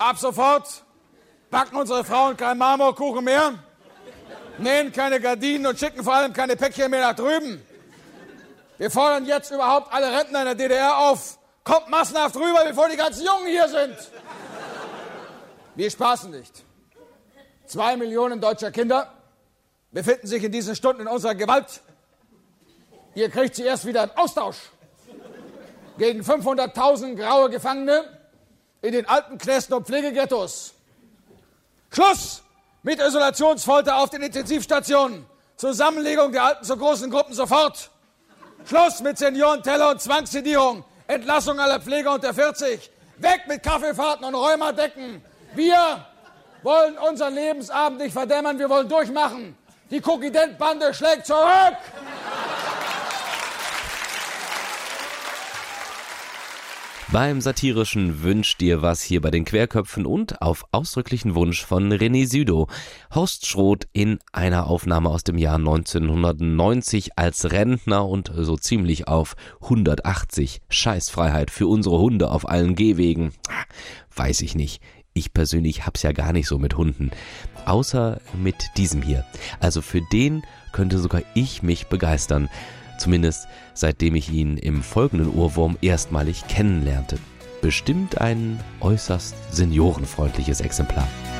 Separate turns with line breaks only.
Ab sofort backen unsere Frauen keinen Marmorkuchen mehr, nähen keine Gardinen und schicken vor allem keine Päckchen mehr nach drüben. Wir fordern jetzt überhaupt alle Rentner in der DDR auf. Kommt massenhaft rüber, bevor die ganzen Jungen hier sind. Wir spaßen nicht. 2 Millionen deutscher Kinder befinden sich in diesen Stunden in unserer Gewalt. Ihr kriegt sie erst wieder im Austausch gegen 500.000 graue Gefangene in den Altenknästen und Pflegeghettos. Schluss mit Isolationsfolter auf den Intensivstationen. Zusammenlegung der Alten zu großen Gruppen sofort. Schluss mit Seniorenteller und Zwangssedierung. Entlassung aller Pfleger unter 40. Weg mit Kaffeefahrten und Rheumadecken. Wir wollen unseren Lebensabend nicht verdämmern, wir wollen durchmachen. Die Kokident-Bande schlägt zurück.
Beim satirischen Wünsch dir was hier bei den Querköpfen und auf ausdrücklichen Wunsch von René Südow. Horst Schroth in einer Aufnahme aus dem Jahr 1990 als Rentner und so ziemlich auf 180. Scheißfreiheit für unsere Hunde auf allen Gehwegen. Weiß ich nicht. Ich persönlich hab's ja gar nicht so mit Hunden. Außer mit diesem hier. Also für den könnte sogar ich mich begeistern. Zumindest seitdem ich ihn im folgenden Ohrwurm erstmalig kennenlernte. Bestimmt ein äußerst seniorenfreundliches Exemplar.